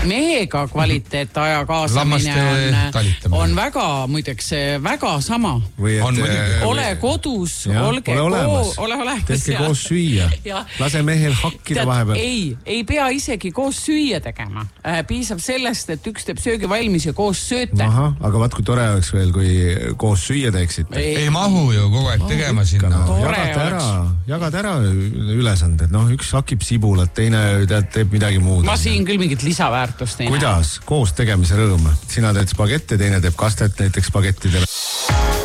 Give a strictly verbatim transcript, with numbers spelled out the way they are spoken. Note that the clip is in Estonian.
mehega kvaliteet aja kaasamine on, on väga, muideks, väga sama. Või et, on, ole kodus, ja, olge ole olemas, koo, ole olemas tehke koos süüa, lase mehel hakkida vahepeal. Ei, ei pea isegi koos süüa tegema. Piisab sellest, et üks teeb söögi valmis ja koos sööte. Aha, aga vaat kui tore oleks veel, kui koos süüa teeksite. Ei, ei mahu ju kogu aeg tegema sinna. No, jagad ära, jagad ära ülesanded. No, üks hakib sibulat, teine tead, teeb midagi muud. Ma siin küll mingit lisaväärtust ei näe. Kuidas? Koos tegemise rõõm. Sina teed spagetti, teine teeb kastet näiteks spagettidele.